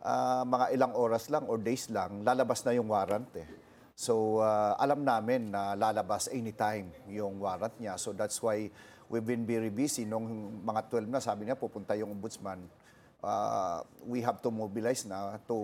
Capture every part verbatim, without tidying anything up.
ah, mga ilang oras lang or days lang, lalabas na yung warrant eh. So, ah, alam namin na lalabas anytime yung warrant niya. So, that's why we've been very busy. Nung mga twelve na, sabi niya, pupunta yung ombudsman. Ah, we have to mobilize na to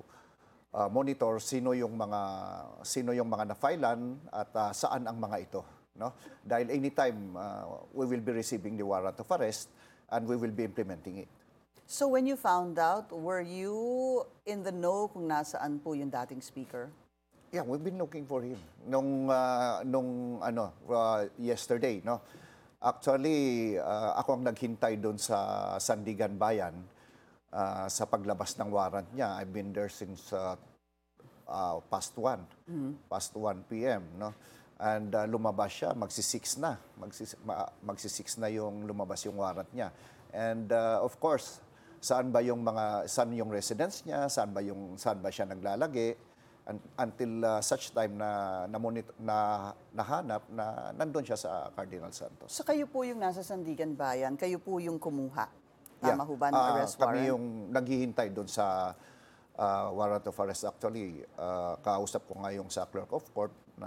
ah, monitor sino yung mga sino yung mga na-filean at ah, saan ang mga ito, no? Dahil anytime ah, we will be receiving the warrant of arrest and we will be implementing it. So when you found out, were you in the know kung nasaan po yung dating speaker? Yeah, we've been looking for him nung ah, nung ano ah, yesterday, no. Actually, ah, ako ang naghintay doon sa Sandigan Bayan ah, sa paglabas ng warrant niya. I've been there since ah, ah, past one, past one p m, no. And ah, lumabas siya, magsi-six na, magsi ma- magsi-six na yung lumabas yung warrant niya. And ah, of course, saan ba yung mga saan yung residence niya, saan ba yung saan ba siya naglalagi? Un- until uh, such time na na, na nahanap na nandun siya sa Cardinal Santos. So kayo po yung nasa Sandigan Bayan, kayo po yung kumuha. Tama Yeah. ho ba ng Ah, arrest kami warrant? yung naghihintay doon sa ah, warrant of arrest. Actually, ah, kausap ko nga yung sa clerk of court na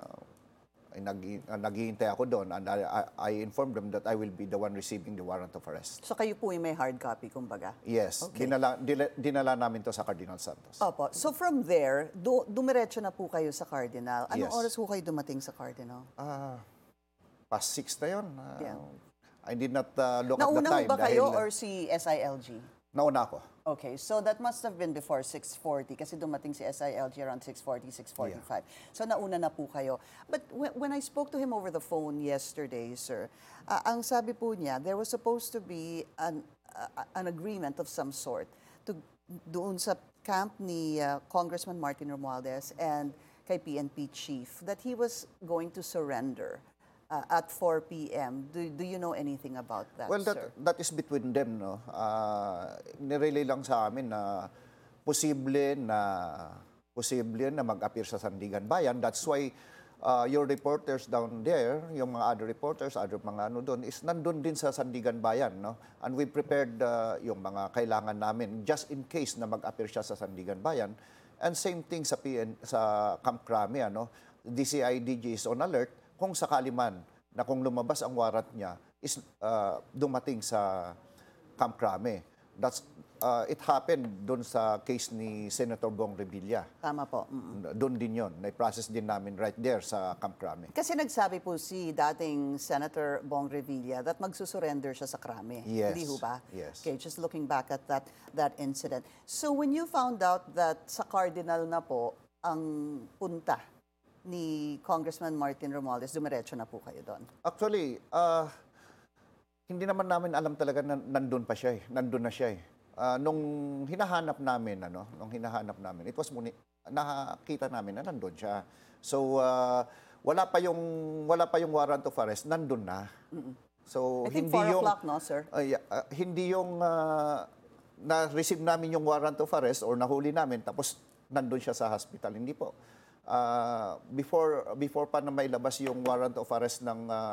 ay, nag, ah, naghihintay ako doon and I, I, I informed them that I will be the one receiving the warrant of arrest. So kayo po yung may hard copy, kumbaga? Yes, Okay. dinala, dila- dinala namin to sa Cardinal Santos. Opo. So from there, du dumiretso na po kayo sa Cardinal. Anong Yes. oras po kayo dumating sa Cardinal? Ah, past six na yun. Ah, Yeah. I did not uh, look at the Nauna ho time. ba kayo dahil, or si S I L G? Nauna ako. Okay, so that must have been before six forty kasi dumating si S I L G around six forty, six forty-five. So nauna na po kayo. But when, when I spoke to him over the phone yesterday, sir, uh, ang sabi po niya, there was supposed to be an, uh, an agreement of some sort to doon sa camp ni uh, Congressman Martin Romualdez and kay P N P chief that he was going to surrender uh, at four p m Do, do you know anything about that, Well, sir? that, that is between them, no? Uh, nirelay lang sa amin na posible na posible na mag-appear sa Sandigan Bayan. That's why uh, your reporters down there, yung mga other reporters, other mga ano doon, is nandun din sa Sandigan Bayan, no? And we prepared uh, yung mga kailangan namin just in case na mag-appear siya sa Sandigan Bayan. And same thing sa P N, sa Camp Crame, ano? D C I D G is on alert kung sakali man na kung lumabas ang warrant niya is uh, dumating sa Camp Crame. That's uh, it happened doon sa case ni Senator Bong Revilla. Tama po. Mm. Doon din yon. Na-process din namin right there sa Camp Crame. Kasi nagsabi po si dating Senator Bong Revilla that magsusurrender siya sa Krame. Yes. Hindi ho ba? Yes. Okay, just looking back at that that incident. So when you found out that sa Cardinal na po ang punta ni Congressman Martin Romualdez, dumiretso na po kayo doon. Actually, uh, hindi naman namin alam talaga na nandun pa siya eh. Nandun na siya eh. Uh, nung hinahanap namin, ano, nung hinahanap namin, it was muni, nakakita namin na nandun siya. So, uh, wala pa yung wala pa yung warrant of arrest, nandun na. So, I think hindi four yung o'clock, no, sir? uh, yeah, uh, hindi yung uh, na-receive namin yung warrant of arrest or nahuli namin tapos nandun siya sa hospital. Hindi po. Uh, before before pa na mailabas yung warrant of arrest ng uh,